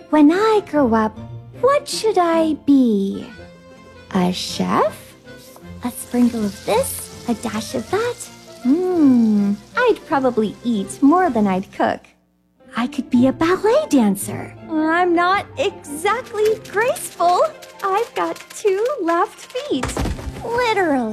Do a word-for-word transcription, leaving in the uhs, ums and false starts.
When I grow up, what should I be? A chef? A sprinkle of this, a dash of that? Hmm, I'd probably eat more than I'd cook. I could be a ballet dancer. I'm not exactly graceful. I've got two left feet. Literally.